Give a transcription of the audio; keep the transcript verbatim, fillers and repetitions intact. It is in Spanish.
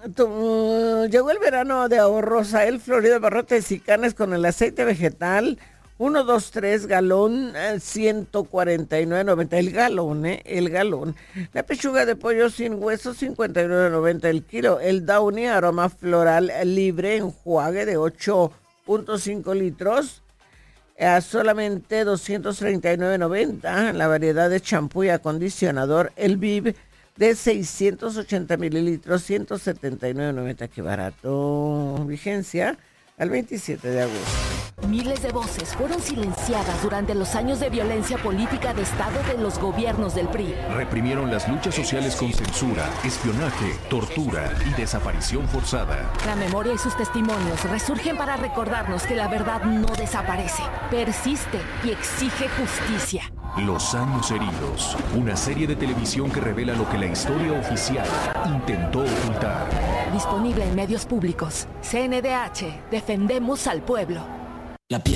Tu, llegó el verano de ahorros a El Florida Barrotes y Canes con el aceite vegetal uno, dos, tres galón, eh, ciento cuarenta y nueve noventa el galón, eh, el galón. La pechuga de pollo sin hueso, cincuenta y nueve noventa el kilo. El Downy aroma floral libre enjuague de ocho punto cinco litros, a solamente doscientos treinta y nueve noventa. La variedad de champú y acondicionador El Viv de seiscientos ochenta mililitros, ciento setenta y nueve noventa. Qué barato. Vigencia al veintisiete de agosto. Miles de voces fueron silenciadas durante los años de violencia política de Estado de los gobiernos del P R I. Reprimieron las luchas sociales con censura, espionaje, tortura y desaparición forzada. La memoria y sus testimonios resurgen para recordarnos que la verdad no desaparece, persiste y exige justicia. Los años heridos, una serie de televisión que revela lo que la historia oficial intentó ocultar. Disponible en medios públicos. C N D H, defendemos al pueblo.